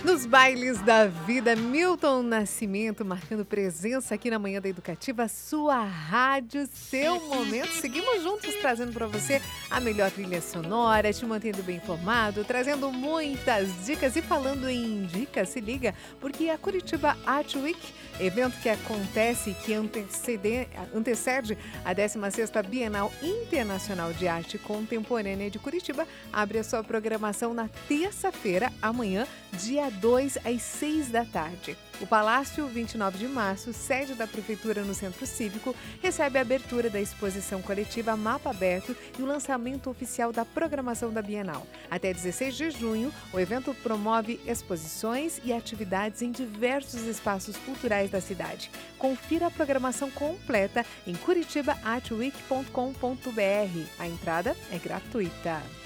Nos bailes da vida, Milton Nascimento marcando presença aqui na Manhã da Educativa, sua rádio, seu momento. Seguimos juntos trazendo para você a melhor trilha sonora, te mantendo bem informado, trazendo muitas dicas. E falando em dicas, se liga, porque a Curitiba Art Week, evento que acontece, que antecede a 16ª Bienal Internacional de Arte Contemporânea de Curitiba, abre a sua programação na terça-feira, amanhã, dia 2 às 6 da tarde. O Palácio 29 de Março, sede da Prefeitura no Centro Cívico, recebe a abertura da exposição coletiva Mapa Aberto e o lançamento oficial da programação da Bienal. Até 16 de junho, o evento promove exposições e atividades em diversos espaços culturais da cidade. Confira a programação completa em curitibaartweek.com.br. A entrada é gratuita.